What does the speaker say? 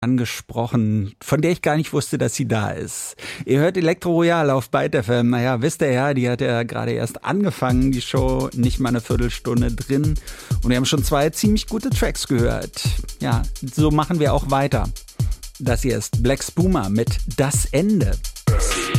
angesprochen, von der ich gar nicht wusste, dass sie da ist. Ihr hört Elektro Royal auf Byte FM. Naja, wisst ihr ja, die hat ja gerade erst angefangen, die Show, nicht mal eine Viertelstunde drin. Und wir haben schon 2 ziemlich gute Tracks gehört. Ja, so machen wir auch weiter. Das hier ist Black Spuma mit Das Ende.